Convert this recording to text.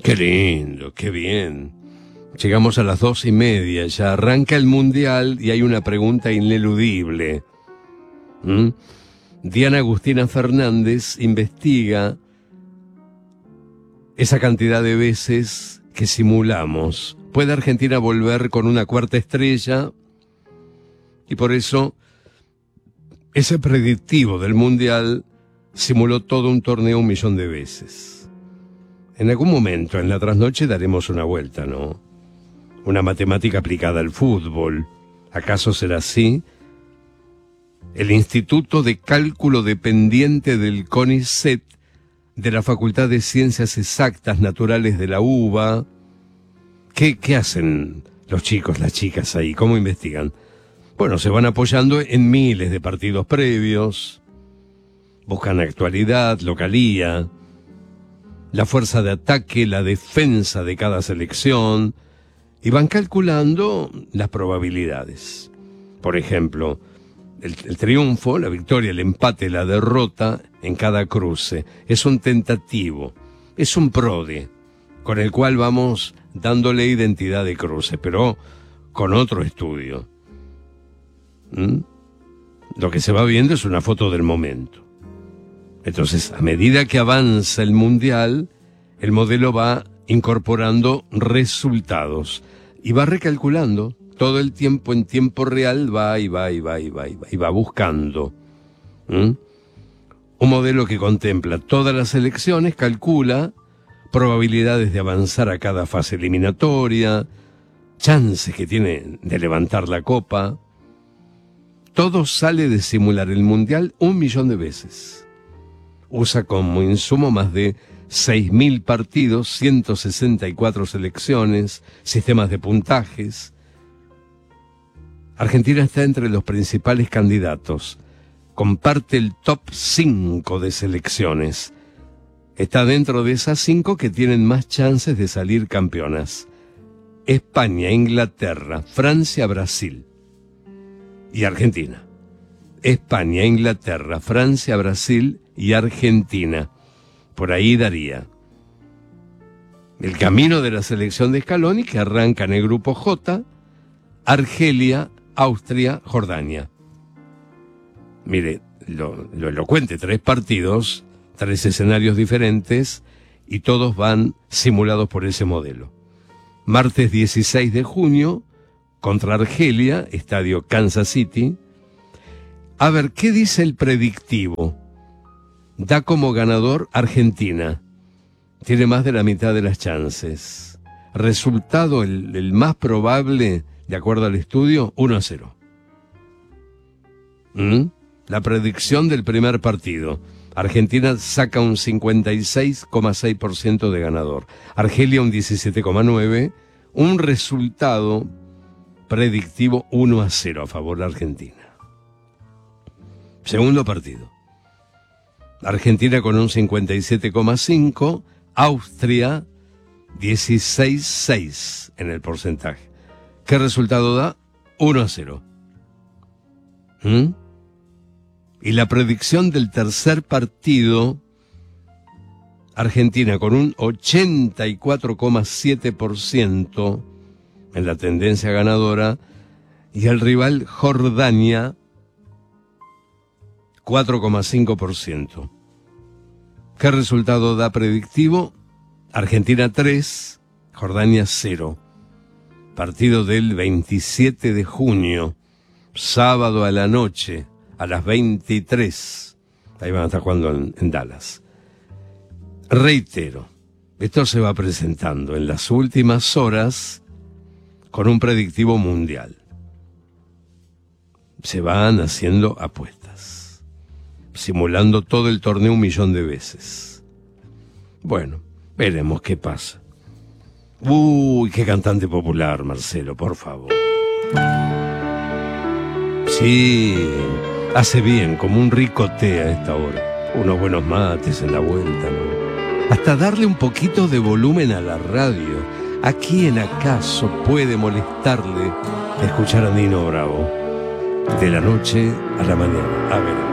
Qué lindo, qué bien. Llegamos a las 2:30, ya arranca el Mundial y hay una pregunta ineludible. Diana Agustina Fernández investiga esa cantidad de veces que simulamos. ¿Puede Argentina volver con una cuarta estrella? Y por eso, ese predictivo del Mundial simuló todo un torneo 1.000.000 de veces. En algún momento, en la trasnoche, daremos una vuelta, ¿no? Una matemática aplicada al fútbol. ¿Acaso será así? El Instituto de Cálculo dependiente del CONICET, de la Facultad de Ciencias Exactas Naturales de la UBA. ¿Qué hacen los chicos, las chicas ahí? ¿Cómo investigan? Bueno, se van apoyando en miles de partidos previos, buscan actualidad, localía, la fuerza de ataque, la defensa de cada selección, y van calculando las probabilidades. Por ejemplo, el triunfo, la victoria, el empate, la derrota en cada cruce. Es un tentativo, es un PRODE, con el cual vamos dándole identidad de cruce, pero con otro estudio. Lo que se va viendo es una foto del momento. Entonces, a medida que avanza el Mundial, el modelo va incorporando resultados y va recalculando todo el tiempo, en tiempo real, va buscando. Un modelo que contempla todas las elecciones, calcula probabilidades de avanzar a cada fase eliminatoria, chances que tiene de levantar la copa. Todo sale de simular el Mundial 1.000.000 de veces. Usa como insumo más de 6.000 partidos, 164 selecciones, sistemas de puntajes. Argentina está entre los principales candidatos. Comparte el top 5 de selecciones. Está dentro de esas 5 que tienen más chances de salir campeonas. España, Inglaterra, Francia, Brasil y Argentina. España, Inglaterra, Francia, Brasil y Argentina. Por ahí daría. El camino de la selección de Scaloni, que arranca en el grupo J, Argelia, Austria, Jordania. Mire, lo elocuente, 3 partidos, 3 escenarios diferentes, y todos van simulados por ese modelo. Martes 16 de junio, contra Argelia, estadio Kansas City. A ver, ¿qué dice el predictivo? Da como ganador Argentina. Tiene más de la mitad de las chances. Resultado, el más probable, de acuerdo al estudio, 1-0. La predicción del primer partido. Argentina saca un 56,6% de ganador. Argelia un 17,9%. Un resultado predictivo 1-0 a favor de Argentina. Segundo partido. Argentina con un 57,5%. Austria 16,6% en el porcentaje. ¿Qué resultado da? 1-0. Y la predicción del tercer partido, Argentina con un 84,7% en la tendencia ganadora, y el rival Jordania 4,5%. ¿Qué resultado da predictivo? Argentina 3, Jordania 0. Partido del 27 de junio, sábado a la noche, a las 23. Ahí van a estar jugando en Dallas. Reitero, esto se va presentando en las últimas horas con un predictivo mundial. Se van haciendo apuestas, simulando todo el torneo 1.000.000 de veces. Bueno, veremos qué pasa. Uy, qué cantante popular, Marcelo, por favor. Sí, hace bien, como un rico té a esta hora. Unos buenos mates en la vuelta, ¿no? Hasta darle un poquito de volumen a la radio. ¿A quién acaso puede molestarle escuchar a Nino Bravo? De la noche a la mañana. A ver.